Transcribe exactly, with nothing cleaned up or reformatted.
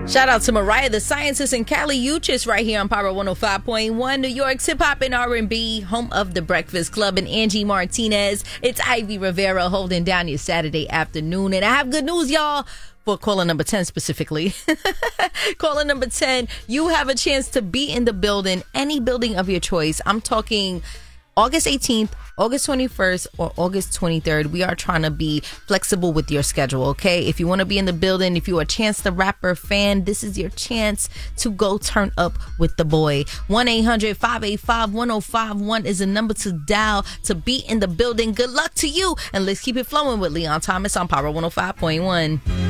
Shout out to Mariah the Scientist and Callie Uchis right here on Power one oh five point one, New York's hip hop and R and B, home of the Breakfast Club and Angie Martinez. It's Ivy Rivera holding down your Saturday afternoon. And I have good news, y'all, for caller number ten specifically. Caller number ten, you have a chance to be in the building, any building of your choice. I'm talking August eighteenth, August twenty-first, or August twenty-third. We are trying to be flexible with your schedule, okay? If you want to be in the building, if you're a Chance the Rapper fan, this is your chance to go turn up with the boy. one eight hundred five eight five one oh five one is the number to dial to be in the building. Good luck to you, and let's keep it flowing with Leon Thomas on Power one oh five point one.